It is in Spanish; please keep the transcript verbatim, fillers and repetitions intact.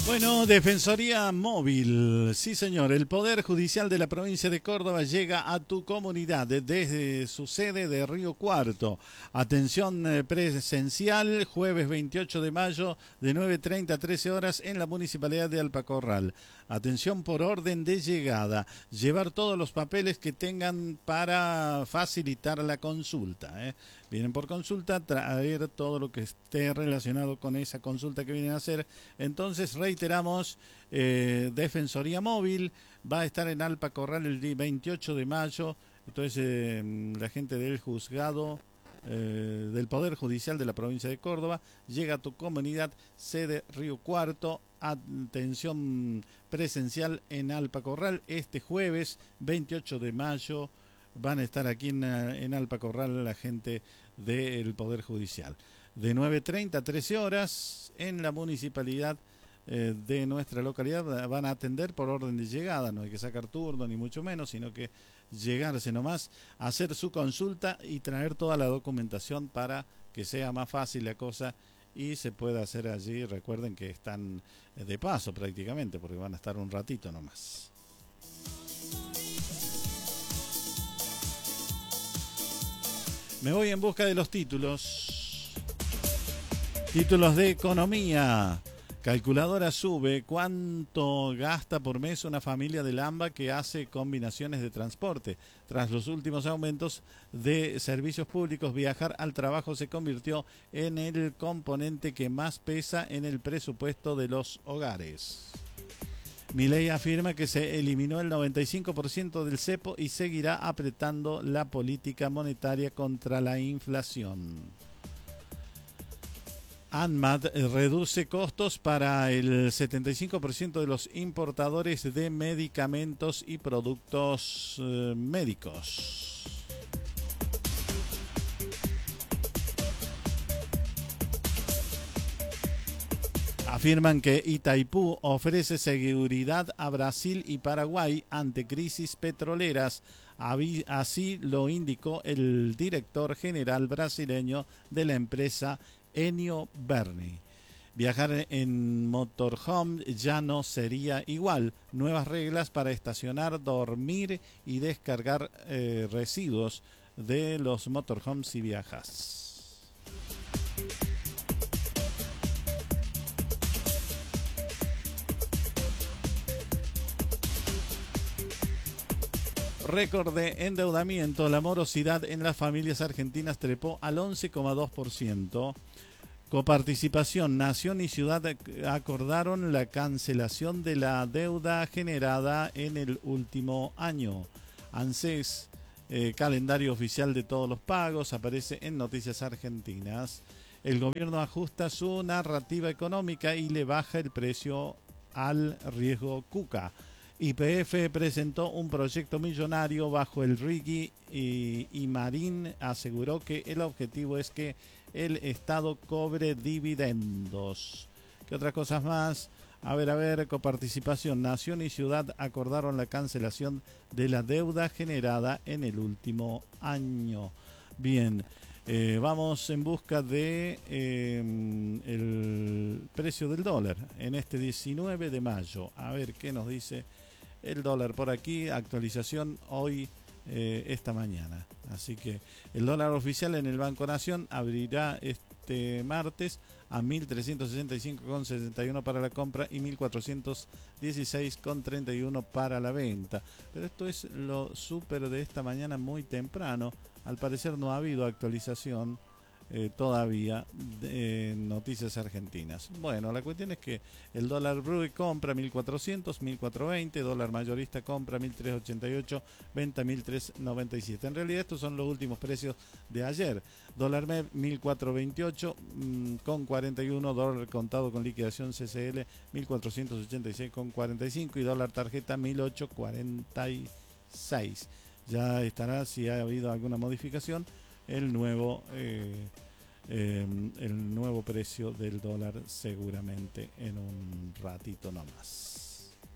Bueno, Defensoría Móvil. Sí, señor. El Poder Judicial de la provincia de Córdoba llega a tu comunidad desde su sede de Río Cuarto. Atención eh, presencial, jueves veintiocho de mayo de nueve treinta a trece horas en la municipalidad de Alpacorral. Atención por orden de llegada. Llevar todos los papeles que tengan para facilitar la consulta. ¿eh? Vienen por consulta, traer todo lo que esté relacionado con esa consulta que vienen a hacer. Entonces, reiteramos, eh, Defensoría Móvil va a estar en Alpacorral el día veintiocho de mayo. Entonces, eh, la gente del juzgado, eh, del Poder Judicial de la provincia de Córdoba, llega a tu comunidad, sede Río Cuarto, atención presencial en Alpacorral este jueves veintiocho de mayo. Van a estar aquí en, en Alpacorral la gente del Poder Judicial. De nueve treinta a trece horas en la municipalidad eh, de nuestra localidad van a atender por orden de llegada. No hay que sacar turno ni mucho menos, sino que llegarse nomás, hacer su consulta y traer toda la documentación para que sea más fácil la cosa y se pueda hacer allí. Recuerden que están de paso prácticamente porque van a estar un ratito nomás. Me voy en busca de los títulos. Títulos de economía. Calculadora sube. ¿Cuánto gasta por mes una familia del AMBA que hace combinaciones de transporte? Tras los últimos aumentos de servicios públicos, viajar al trabajo se convirtió en el componente que más pesa en el presupuesto de los hogares. Milei afirma que se eliminó el noventa y cinco por ciento del cepo y seguirá apretando la política monetaria contra la inflación. ANMAT reduce costos para el setenta y cinco por ciento de los importadores de medicamentos y productos eh, médicos. Afirman que Itaipú ofrece seguridad a Brasil y Paraguay ante crisis petroleras. Así lo indicó el director general brasileño de la empresa, Ennio Berni. Viajar en motorhome ya no sería igual. Nuevas reglas para estacionar, dormir y descargar eh, residuos de los motorhomes si viajas. Récord de endeudamiento. La morosidad en las familias argentinas trepó al once coma dos por ciento. Coparticipación. Nación y Ciudad acordaron la cancelación de la deuda generada en el último año. ANSES, eh, calendario oficial de todos los pagos, aparece en Noticias Argentinas. El gobierno ajusta su narrativa económica y le baja el precio al riesgo Cuca. Y P F presentó un proyecto millonario bajo el RIGI y, y Marín aseguró que el objetivo es que el Estado cobre dividendos. ¿Qué otras cosas más? A ver, a ver, coparticipación. Nación y Ciudad acordaron la cancelación de la deuda generada en el último año. Bien, eh, vamos en busca de eh, el precio del dólar en este diecinueve de mayo. A ver qué nos dice el dólar por aquí. Actualización hoy, eh, esta mañana. Así que el dólar oficial en el Banco Nación abrirá este martes a mil trescientos sesenta y cinco con sesenta y uno para la compra y mil cuatrocientos dieciséis con treinta y uno para la venta. Pero esto es lo súper de esta mañana muy temprano. Al parecer no ha habido actualización eh, todavía de eh, Noticias Argentinas. Bueno, la cuestión es que el dólar blue compra mil cuatrocientos, mil cuatrocientos veinte, dólar mayorista compra mil trescientos ochenta y ocho, venta mil trescientos noventa y siete. En realidad estos son los últimos precios de ayer. Dólar M E P mil cuatrocientos veintiocho mmm, con cuarenta y uno, dólar contado con liquidación C C L mil cuatrocientos ochenta y seis con cuarenta y cinco y dólar tarjeta mil ochocientos cuarenta y seis. Ya estará, si ha habido alguna modificación, el nuevo eh, eh, el nuevo precio del dólar seguramente en un ratito nomás.